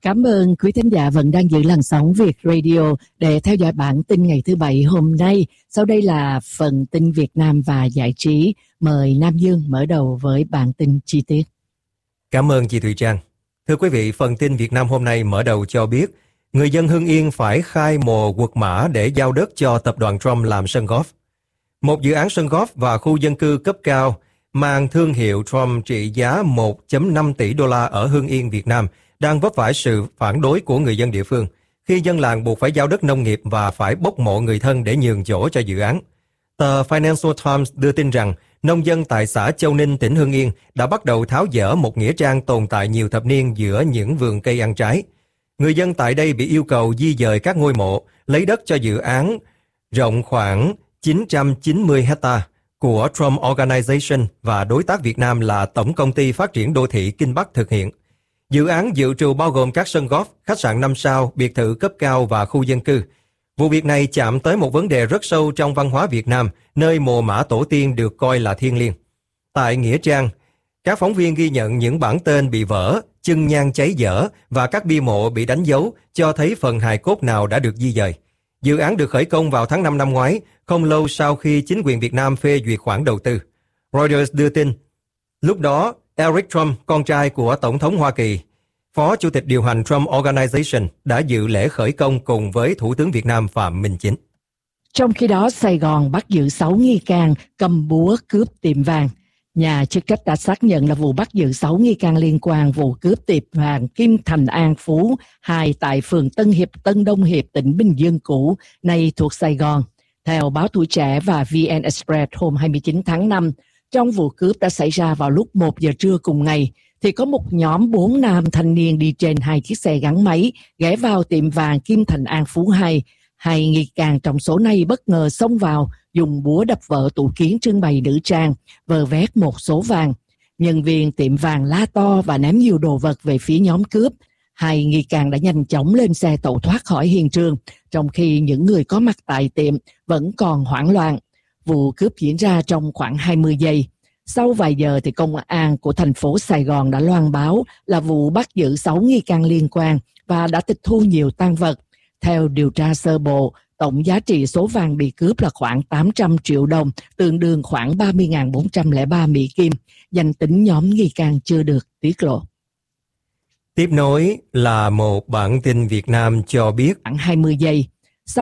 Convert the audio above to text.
Cảm ơn quý thính giả vẫn đang giữ làn sóng Việt Radio để theo dõi bản tin ngày thứ Bảy hôm nay. Sau đây là phần tin Việt Nam và giải trí. Mời Nam Dương mở đầu với bản tin chi tiết. Cảm ơn chị Thùy Trang. Thưa quý vị, phần tin Việt Nam hôm nay mở đầu cho biết người dân Hưng Yên phải khai mồ quật mã để giao đất cho tập đoàn Trump làm sân golf. Một dự án sân golf và khu dân cư cấp cao mang thương hiệu Trump trị giá 1,5 tỷ đô la ở Hưng Yên, Việt Nam đang vấp phải sự phản đối của người dân địa phương khi dân làng buộc phải giao đất nông nghiệp và phải bốc mộ người thân để nhường chỗ cho dự án. Tờ Financial Times đưa tin rằng nông dân tại xã Châu Ninh, tỉnh Hưng Yên đã bắt đầu tháo dỡ một nghĩa trang tồn tại nhiều thập niên giữa những vườn cây ăn trái. Người dân tại đây bị yêu cầu di dời các ngôi mộ, lấy đất cho dự án rộng khoảng 990 hectare của Trump Organization và đối tác Việt Nam là Tổng Công ty Phát triển Đô thị Kinh Bắc thực hiện. Dự án dự trù bao gồm các sân golf, khách sạn 5 sao, biệt thự cấp cao và khu dân cư. Vụ việc này chạm tới một vấn đề rất sâu trong văn hóa Việt Nam, nơi mồ mả tổ tiên được coi là thiêng liêng. Tại nghĩa trang, các phóng viên ghi nhận những bảng tên bị vỡ, chân nhang cháy dở và các bia mộ bị đánh dấu cho thấy phần hài cốt nào đã được di dời. Dự án được khởi công vào tháng 5 năm ngoái, không lâu sau khi chính quyền Việt Nam phê duyệt khoản đầu tư. Reuters đưa tin, lúc đó Eric Trump, con trai của Tổng thống Hoa Kỳ, Phó Chủ tịch điều hành Trump Organization, đã dự lễ khởi công cùng với Thủ tướng Việt Nam Phạm Minh Chính. Trong khi đó, Sài Gòn bắt giữ 6 nghi can cầm búa cướp tiệm vàng. Nhà chức trách đã xác nhận là vụ bắt giữ 6 nghi can liên quan vụ cướp tiệm vàng Kim Thành An Phú 2 tại phường Tân Hiệp, Tân Đông Hiệp, tỉnh Bình Dương cũ, nay thuộc Sài Gòn. Theo báo Tuổi Trẻ và VN Express hôm 29 tháng 5, trong vụ cướp đã xảy ra vào lúc 1 giờ trưa cùng ngày, thì có một nhóm 4 nam thanh niên đi trên 2 chiếc xe gắn máy ghé vào tiệm vàng Kim Thành An Phú 2. 2 nghi can trong số này bất ngờ xông vào, dùng búa đập vỡ tủ kiến trưng bày nữ trang, vơ vét một số vàng. Nhân viên tiệm vàng la to và ném nhiều đồ vật về phía nhóm cướp. 2 nghi can đã nhanh chóng lên xe tẩu thoát khỏi hiện trường, trong khi những người có mặt tại tiệm vẫn còn hoảng loạn. Vụ cướp diễn ra trong khoảng 20 giây. Sau vài giờ thì công an của thành phố Sài Gòn đã loan báo là vụ bắt giữ 6 nghi can liên quan và đã tịch thu nhiều tang vật. Theo điều tra sơ bộ, tổng giá trị số vàng bị cướp là khoảng 800 triệu đồng, tương đương khoảng 30.403 Mỹ Kim. Danh tính nhóm nghi can chưa được tiết lộ. Tiếp nối là một bản tin Việt Nam cho biết khoảng 20 giây.